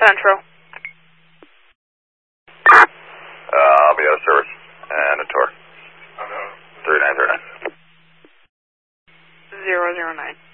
Central. I'll be out of service. And a tour. 3939. 009.